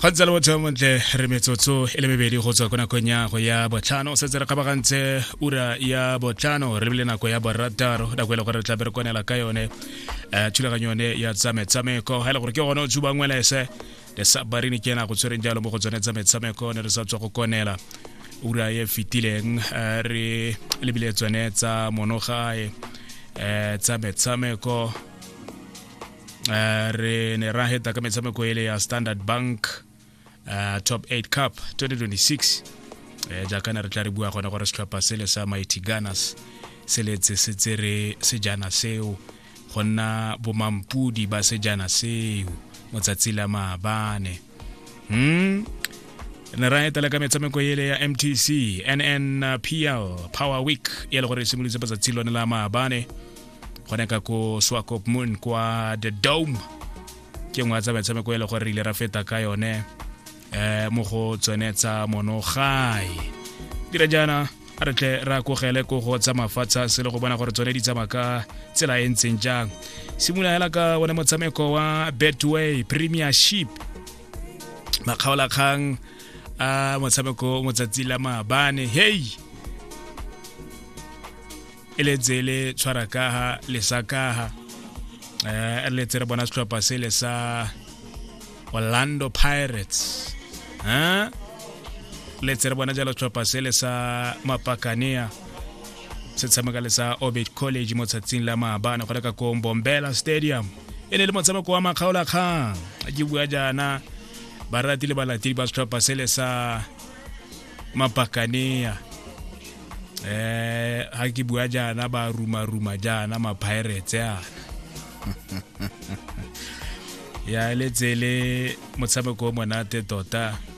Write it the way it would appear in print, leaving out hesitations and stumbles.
Khantsala botho montle re metsotso ele mebedi go tswa kona konya go ya botlhano se tsere kabagantse ura ya botlhano re bile nako ya borataro da kwela gore tla berekonela ka yone thulaganyo yone ya tsameko ha ile gore ke gone o tsuba ngwelese de sabarini kena go tswereng jalo mo go tsone tsameko ne re sa tswa go konela ura ye fitileng re lebile tsone tsa monogae tsameko re ne ra heta ka metshameko ele ya Standard Bank Top 8 Cup 2026 jakana re tla re bua gona gore setlhopha sele sa Mighty Gunners seletse se tsere sejana seo gonna bomampudi ba sejana seo motsatsi la maabane ne ra heta ka metshameko ele ya MTC NNPL Power Week ele gore simolotse ba tsatsi lone la maabane gone ka ko Swakop Moon kwa The Dome ke ngwa tsa metshameko ele gore ile ra feta ka yone mo go tsonetsa monogae dira jana re tle ra kogele go tsa mafatsa se le go bona gore tsone di tsamaka tsela e ntseng jang simula hela ka bona motshameko wa Betway Premiership makgaola kgang a motshameko motsatsi la maabane hey ele tsele tshwara kaha le sakaha le tsere bona setlhopha sele sa Orlando Pirates le tsere bona jalo setlhopha sele sa Mapakania se tshameka le sa Orbit College mo tsatsing la maabane go reka ko Mbombela Stadium ene le motshameko wa makgaola kgang a ke bua jana ba ratile balatedi ba setlhopha sele sa Mapakania ha ke bua jana ba ruma jana ma Pirates yana ya le tsele motshameko monate tota